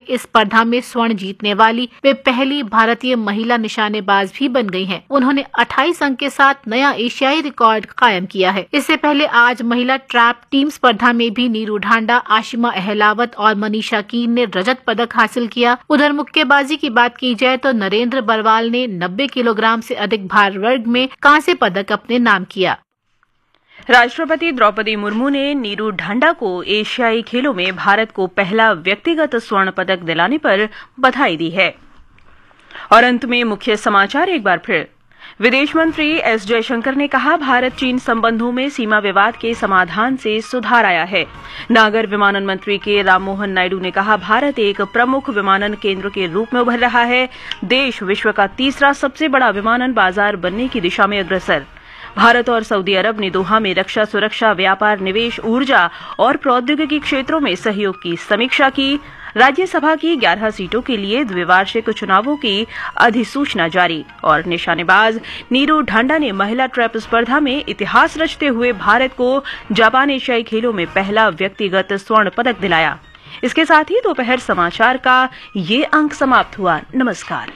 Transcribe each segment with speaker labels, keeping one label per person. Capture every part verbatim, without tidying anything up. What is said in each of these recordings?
Speaker 1: इस स्पर्धा में स्वर्ण जीतने वाली वे पहली भारतीय महिला निशानेबाज भी बन गई हैं। उन्होंने अट्ठाईस अंक के साथ नया एशियाई रिकॉर्ड कायम किया है। इससे पहले आज महिला ट्रैप टीम स्पर्धा में भी नीरू ढांडा, आशिमा अहलावत और मनीषा कीन ने रजत पदक हासिल किया। उधर मुक्केबाजी की बात की जाए तो नरेंद्र बरवाल ने नब्बे किलोग्राम से अधिक भार वर्ग में कांस्य पदक अपने नाम किया।
Speaker 2: राष्ट्रपति द्रौपदी मुर्मू ने नीरू ढांडा को एशियाई खेलों में भारत को पहला व्यक्तिगत स्वर्ण पदक दिलाने पर बधाई दी है। और अंत में मुख्य समाचार एक बार फिर। विदेश मंत्री एस जयशंकर ने कहा, भारत चीन संबंधों में सीमा विवाद के समाधान से सुधार आया है। नागर विमानन मंत्री के राममोहन नायडू ने कहा, भारत एक प्रमुख विमानन केंद्र के रूप में उभर रहा है। देश विश्व का तीसरा सबसे बड़ा विमानन बाजार बनने की दिशा में अग्रसर। भारत और सऊदी अरब ने दोहा में रक्षा, सुरक्षा, व्यापार, निवेश, ऊर्जा और प्रौद्योगिकी क्षेत्रों में सहयोग की समीक्षा की। राज्यसभा की ग्यारह सीटों के लिए द्विवार्षिक चुनावों की अधिसूचना जारी। और निशानेबाज नीरू ढांडा ने महिला ट्रैप स्पर्धा में इतिहास रचते हुए भारत को जापान एशियाई खेलों में पहला व्यक्तिगत स्वर्ण पदक दिलाया। इसके साथ ही दोपहर समाचार का ये अंक समाप्त हुआ। नमस्कार।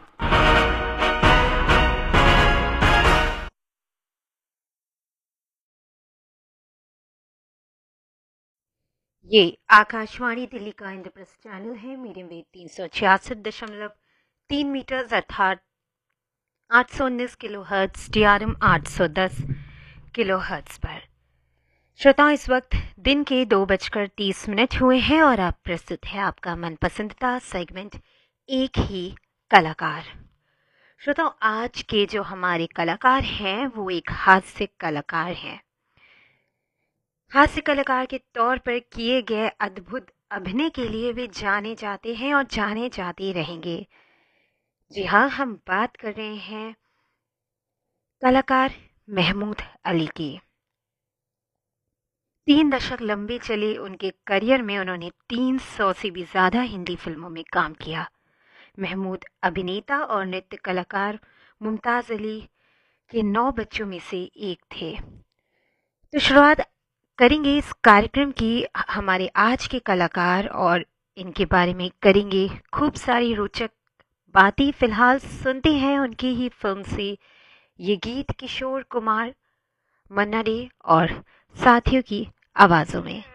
Speaker 3: ये आकाशवाणी दिल्ली का इंद्रप्रस्थ चैनल है। मीडियम वेव तीन सौ छियासठ दशमलव तीन मीटर अर्थात आठ सौ उन्नीस kilo hertz, D R M आठ सौ दस किलो हर्ट्ज पर। श्रोताओं, इस वक्त दिन के दो बजकर तीस मिनट हुए हैं और अब प्रस्तुत है आपका मनपसंदीदा सेगमेंट एक ही कलाकार। श्रोताओं, आज के जो हमारे कलाकार हैं वो एक हास्य कलाकार हैं। हास्य कलाकार के तौर पर किए गए अद्भुत अभिनय के लिए वे जाने जाते हैं और जाने जाते रहेंगे। जी हाँ, हम बात कर रहे हैं कलाकार महमूद अली की। तीन दशक लंबे चले उनके करियर में उन्होंने तीन सौ से भी ज़्यादा हिंदी फिल्मों में काम किया। महमूद अभिनेता और नृत्य कलाकार मुमताज़ अली के नौ बच्चों में से एक थे। तो शुरुआत करेंगे इस कार्यक्रम की हमारे आज के कलाकार और इनके बारे में करेंगे खूब सारी रोचक बातें। फिलहाल सुनते हैं उनकी ही फिल्म से ये गीत किशोर कुमार, मन्ना डे और साथियों की आवाज़ों में।